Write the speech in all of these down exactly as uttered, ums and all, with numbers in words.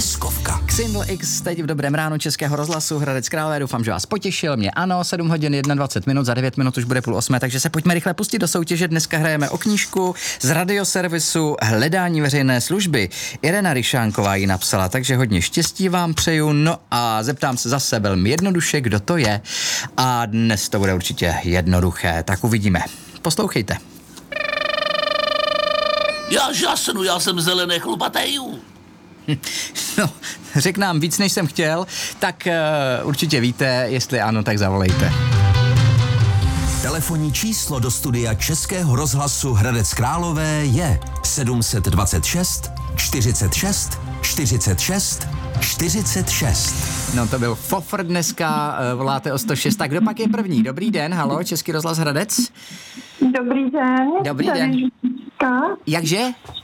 Deskovka. Xindl X teď v dobrém ránu Českého rozhlasu Hradec Králové. Doufám, že vás potěšil. Mě ano, sedm hodin dvacet jedna minut, za devět minut už bude půl osmé, takže se pojďme rychle pustit do soutěže. Dneska hrajeme o knížku z radioservisu Hledání veřejné služby. Irena Ryšánková ji napsala, takže hodně štěstí vám přeju. No a zeptám se zase velmi jednoduše, kdo to je. A dnes to bude určitě jednoduché, tak uvidíme. Poslouchejte. Já žasnu, já jsem zelený chlupatej. No, řek nám víc, než jsem chtěl, tak uh, určitě víte, jestli ano, tak zavolejte. Telefonní číslo do studia Českého rozhlasu Hradec Králové je sedm set dvacet šest čtyřicet šest čtyřicet šest čtyřicet šest. No to byl fofr dneska, uh, voláte o sto šest, tak kdo pak je první? Dobrý den, halo, Český rozhlas Hradec. Dobrý den. Dobrý den. Župická. Jakže?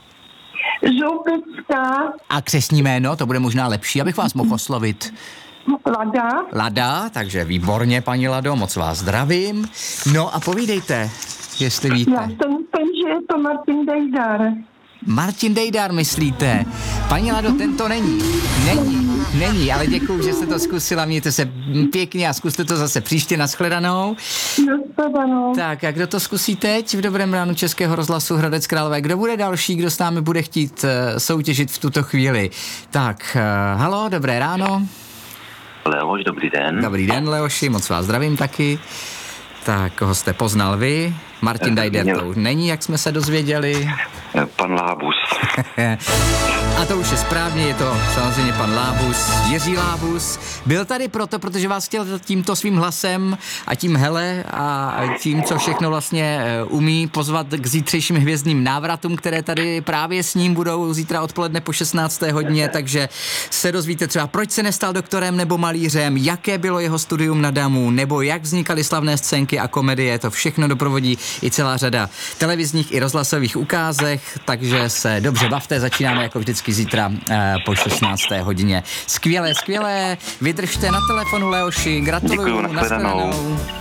Župická. A křestní jméno, to bude možná lepší, abych vás mohl oslovit. Lada. Lada, takže výborně, paní Lado, moc vás zdravím. No a povídejte, jestli víte. Já jsem myslím, že je to Martin Dejdar. Martin Dejdar, myslíte? Paní Lado, tento není. Není, není, ale děkuju, že jste to zkusila. Mějte se pěkně a zkuste to zase příště. Nashledanou. Nashledanou. Tak a kdo to zkusí teď v dobrém ránu Českého rozhlasu Hradec Králové? Kdo bude další, kdo s námi bude chtít uh, soutěžit v tuto chvíli? Tak, uh, halo, dobré ráno. Leoš, dobrý den. Dobrý den, Leoši, moc vás zdravím taky. Tak, koho jste poznal vy? Martin Dejdar to už není, jak jsme se dozvěděli. Pan Lábus. A to už je správně, je to samozřejmě pan Lábus, Jiří Lábus. Byl tady proto, protože vás chtěl tímto svým hlasem a tím hele a tím, co všechno vlastně umí, pozvat k zítřejším hvězdným návratům, které tady právě s ním budou zítra odpoledne po šestnácté hodině, takže se dozvíte třeba, proč se nestal doktorem nebo malířem, jaké bylo jeho studium na damu, nebo jak vznikaly slavné scénky a komedie, to všechno doprovodí i celá řada televizních i rozhlasových ukázek, takže se dobře bavte, začínáme jako vždycky zítra eh, po šestnácté hodině. Skvělé, skvělé, vydržte na telefonu, Leoši, gratuluju. Děkuju, nashledanou.